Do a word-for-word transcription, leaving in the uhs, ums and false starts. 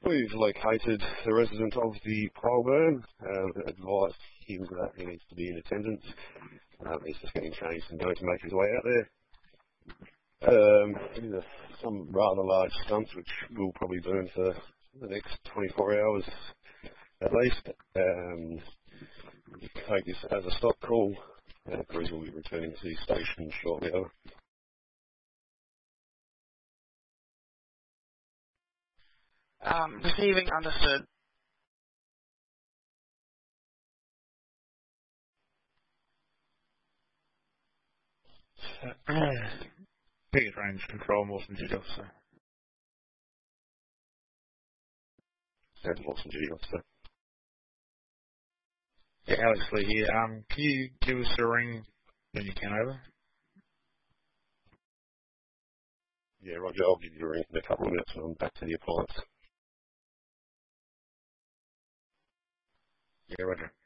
We've located the resident of the pole burn, um, advised him that he needs to be in attendance. Um, he's just getting changed and going to make his way out there. Um, these are some rather large stumps which will probably burn for the next twenty-four hours at least. Um, we take this as a stop call, and Cruise will be returning to the station shortly over. Um, receiving, understood. Biggest range control, Mawson Duty Officer. And Mawson Duty Officer. Yeah, Alex Lee here. Um, can you give us a ring when you can, over? Yeah, Roger, I'll give you a ring in a couple of minutes when I'm back to the appliance. Yeah, Roger.